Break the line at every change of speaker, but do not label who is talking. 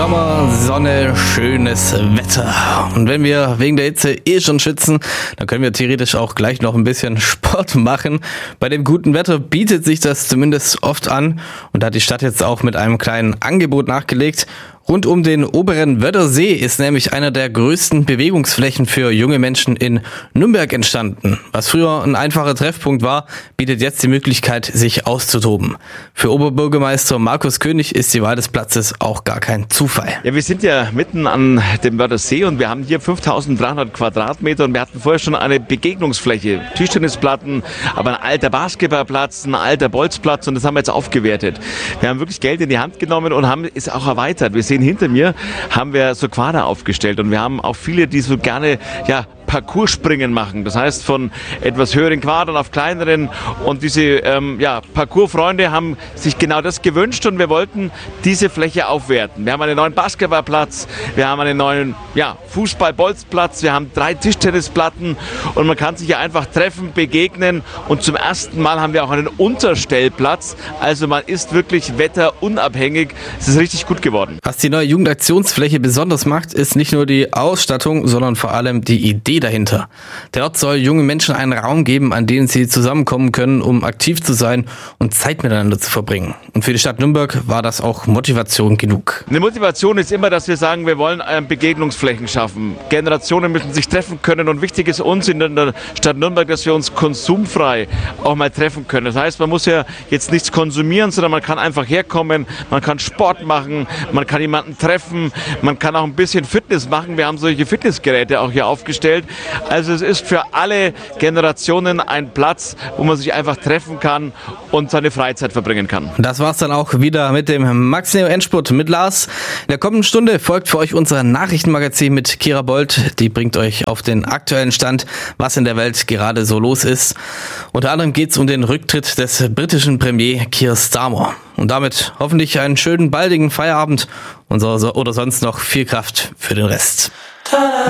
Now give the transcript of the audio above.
Sommer, Sonne, schönes Wetter. Und wenn wir wegen der Hitze schon schwitzen, dann können wir theoretisch auch gleich noch ein bisschen Sport machen. Bei dem guten Wetter bietet sich das zumindest oft an. Und da hat die Stadt jetzt auch mit einem kleinen Angebot nachgelegt. Rund um den oberen Wörthersee ist nämlich einer der größten Bewegungsflächen für junge Menschen in Nürnberg entstanden. Was früher ein einfacher Treffpunkt war, bietet jetzt die Möglichkeit, sich auszutoben. Für Oberbürgermeister Markus König ist die Wahl des Platzes auch gar kein Zufall.
Ja, wir sind ja mitten an dem Wörthersee und wir haben hier 5300 Quadratmeter und wir hatten vorher schon eine Begegnungsfläche. Tischtennisplatten, aber ein alter Basketballplatz, ein alter Bolzplatz und das haben wir jetzt aufgewertet. Wir haben wirklich Geld in die Hand genommen und haben es auch erweitert. Wir sehen hinter mir, haben wir so Quader aufgestellt und wir haben auch viele, die so gerne, Parcourspringen machen. Das heißt, von etwas höheren Quadern auf kleineren und diese Parcoursfreunde haben sich genau das gewünscht und wir wollten diese Fläche aufwerten. Wir haben einen neuen Basketballplatz, wir haben einen neuen Fußball-Bolzplatz, wir haben 3 Tischtennisplatten und man kann sich hier einfach treffen, begegnen und zum ersten Mal haben wir auch einen Unterstellplatz. Also man ist wirklich wetterunabhängig. Es ist richtig gut geworden.
Was die neue Jugendaktionsfläche besonders macht, ist nicht nur die Ausstattung, sondern vor allem die Idee dahinter. Der Ort soll jungen Menschen einen Raum geben, an dem sie zusammenkommen können, um aktiv zu sein und Zeit miteinander zu verbringen. Und für die Stadt Nürnberg war das auch Motivation genug.
Eine Motivation ist immer, dass wir sagen, wir wollen Begegnungsflächen schaffen. Generationen müssen sich treffen können und wichtig ist uns in der Stadt Nürnberg, dass wir uns konsumfrei auch mal treffen können. Das heißt, man muss ja jetzt nichts konsumieren, sondern man kann einfach herkommen, man kann Sport machen, man kann jemanden treffen, man kann auch ein bisschen Fitness machen. Wir haben solche Fitnessgeräte auch hier aufgestellt. Also es ist für alle Generationen ein Platz, wo man sich einfach treffen kann und seine Freizeit verbringen kann.
Das war's dann auch wieder mit dem Max Neo Endspurt mit Lars. In der kommenden Stunde folgt für euch unser Nachrichtenmagazin mit Kira Bold. Die bringt euch auf den aktuellen Stand, was in der Welt gerade so los ist. Unter anderem geht's um den Rücktritt des britischen Premier Keir Starmer. Und damit hoffentlich einen schönen, baldigen Feierabend oder sonst noch viel Kraft für den Rest.